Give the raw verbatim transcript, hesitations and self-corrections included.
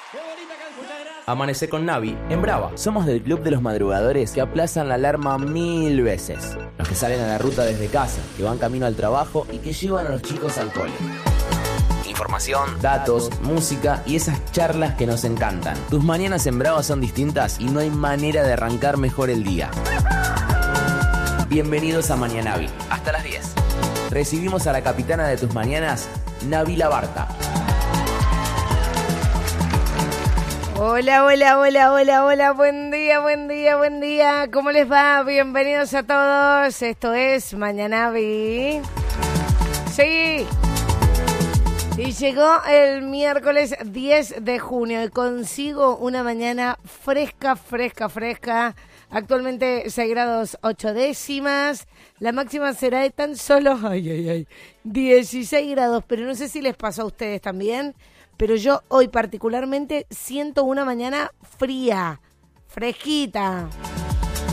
Amanece con Navi en Brava. Somos del club de los madrugadores que aplazan la alarma mil veces. Los que salen a la ruta desde casa, que van camino al trabajo y que llevan a los chicos al cole. Información, datos, música y esas charlas que nos encantan. Tus mañanas en Brava son distintas y no hay manera de arrancar mejor el día. Bienvenidos a Mañanavi. Hasta las diez. Recibimos a la capitana de tus mañanas, Navi Labarta. Hola, hola, hola, hola, hola, buen día, buen día, buen día, ¿cómo les va? Bienvenidos a todos, esto es Mañanavi. Sí, y llegó el miércoles diez de junio y consigo una mañana fresca, fresca, fresca, actualmente seis grados ocho décimas, la máxima será de tan solo, ay, ay, ay, dieciséis grados, pero no sé si les pasó a ustedes también. Pero yo hoy particularmente siento una mañana fría, fresquita.